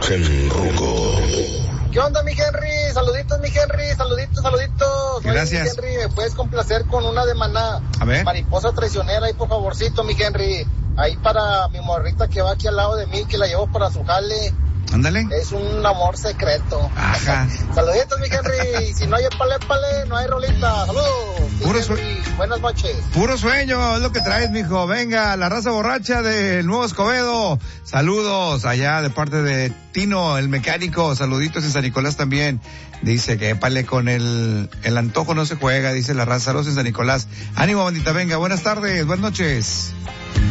Rock Ruco. ¿Qué onda, mi Henry? Saluditos, mi Henry. Saluditos. Gracias. Oye, mi Henry, ¿me puedes complacer con una de Maná? A ver. Mariposa traicionera, ahí por favorcito, mi Henry. Ahí para mi morrita que va aquí al lado de mí, que la llevo para su jale. Ándale. Es un amor secreto. Ajá. Saluditos, mi Henry. Si no hay pale, no hay rolita. Saludos. Puro Henry. Buenas noches. Puro sueño es lo que traes, mijo. Venga, la raza borracha del Nuevo Escobedo. Saludos allá de parte de Tino, el mecánico. Saluditos en San Nicolás también. Dice que pale con el antojo no se juega, dice la raza. Saludos en San Nicolás. Ánimo, bandita, venga. Buenas tardes, buenas noches.